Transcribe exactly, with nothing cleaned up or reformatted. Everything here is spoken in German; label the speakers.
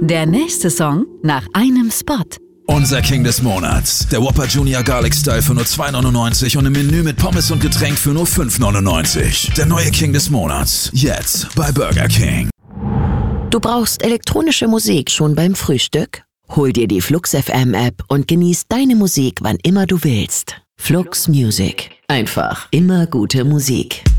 Speaker 1: Der nächste Song nach einem Spot.
Speaker 2: Unser King des Monats. Der Whopper Junior Garlic Style für nur zwei neunundneunzig und im Menü mit Pommes und Getränk für nur fünf neunundneunzig. Der neue King des Monats. Jetzt bei Burger King.
Speaker 3: Du brauchst elektronische Musik schon beim Frühstück? Hol dir die Flux F M App und genieß deine Musik, wann immer du willst. Flux Music. Einfach immer gute Musik.